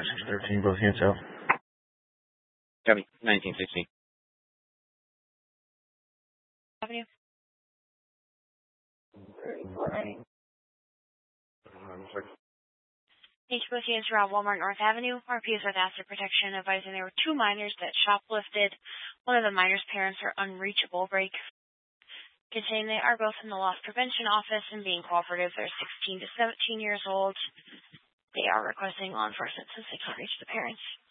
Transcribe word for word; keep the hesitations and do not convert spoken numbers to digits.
twenty-six thirteen, both units out. Copy. nineteen sixteen. Avenue. Thank you, both units around Walmart North Avenue. R P is with Asset Protection, advising there were two minors that shoplifted. One of the minors' parents are unreachable. Break. Containing they are both in the loss prevention office and being cooperative. They're sixteen to seventeen years old. They are requesting law enforcement since they can't reach the parents.